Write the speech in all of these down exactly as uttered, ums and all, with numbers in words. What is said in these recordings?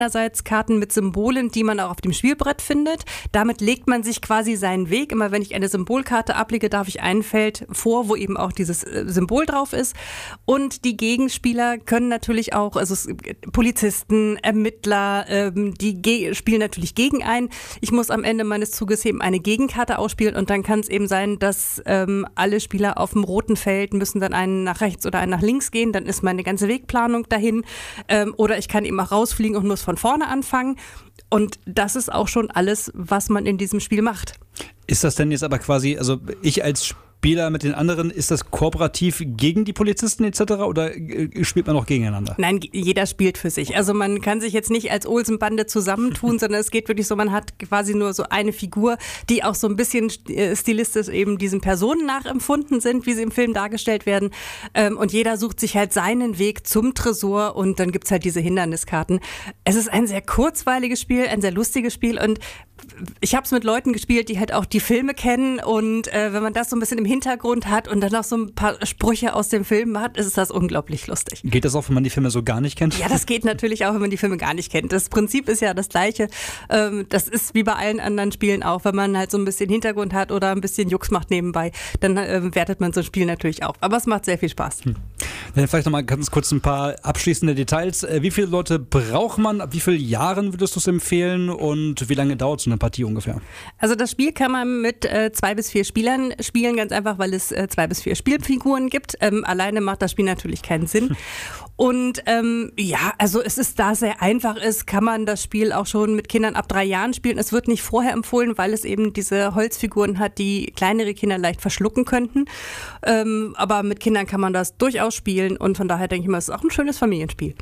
Einerseits Karten mit Symbolen, die man auch auf dem Spielbrett findet. Damit legt man sich quasi seinen Weg. Immer wenn ich eine Symbolkarte ablege, darf ich ein Feld vor, wo eben auch dieses Symbol drauf ist. Und die Gegenspieler können natürlich auch, also Polizisten, Ermittler, ähm, die ge- spielen natürlich gegen ein. Ich muss am Ende meines Zuges eben eine Gegenkarte ausspielen und dann kann es eben sein, dass ähm, alle Spieler auf dem roten Feld müssen dann einen nach rechts oder einen nach links gehen. Dann ist meine ganze Wegplanung dahin. Ähm, oder ich kann eben auch rausfliegen und muss von vorne anfangen. Und das ist auch schon alles, was man in diesem Spiel macht. Ist das denn jetzt aber quasi, also ich als Spieler mit den anderen, ist das kooperativ gegen die Polizisten et cetera oder spielt man auch gegeneinander? Nein, jeder spielt für sich. Also man kann sich jetzt nicht als Olsen-Bande zusammentun, sondern es geht wirklich so, man hat quasi nur so eine Figur, die auch so ein bisschen stilistisch eben diesen Personen nachempfunden sind, wie sie im Film dargestellt werden. Und jeder sucht sich halt seinen Weg zum Tresor und dann gibt's halt diese Hinderniskarten. Es ist ein sehr kurzweiliges Spiel, ein sehr lustiges Spiel und ich habe es mit Leuten gespielt, die halt auch die Filme kennen und äh, wenn man das so ein bisschen im Hintergrund hat und dann auch so ein paar Sprüche aus dem Film hat, ist das unglaublich lustig. Geht das auch, wenn man die Filme so gar nicht kennt? Ja, das geht natürlich auch, wenn man die Filme gar nicht kennt. Das Prinzip ist ja das gleiche. Ähm, das ist wie bei allen anderen Spielen auch, wenn man halt so ein bisschen Hintergrund hat oder ein bisschen Jux macht nebenbei, dann äh, wertet man so ein Spiel natürlich auch. Aber es macht sehr viel Spaß. Hm. Dann vielleicht nochmal ganz kurz ein paar abschließende Details. Wie viele Leute braucht man? Ab wie vielen Jahren würdest du es empfehlen und wie lange dauert so eine Partie ungefähr? Also das Spiel kann man mit äh, zwei bis vier Spielern spielen, ganz einfach, weil es äh, zwei bis vier Spielfiguren gibt. Ähm, alleine macht das Spiel natürlich keinen Sinn. Und ähm, ja, also es ist, da es sehr einfach ist, kann man das Spiel auch schon mit Kindern ab drei Jahren spielen. Es wird nicht vorher empfohlen, weil es eben diese Holzfiguren hat, die kleinere Kinder leicht verschlucken könnten. Ähm, aber mit Kindern kann man das durchaus spielen und von daher denke ich mal, es ist auch ein schönes Familienspiel.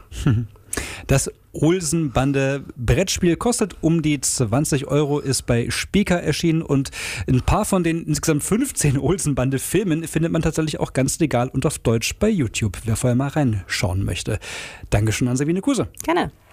Das Olsen-Bande Brettspiel kostet um die zwanzig Euro, ist bei Speka erschienen und ein paar von den insgesamt fünfzehn Olsen-Bande Filmen findet man tatsächlich auch ganz legal und auf Deutsch bei YouTube, wer vorher mal reinschauen möchte. Dankeschön an Sabine Kuse. Gerne.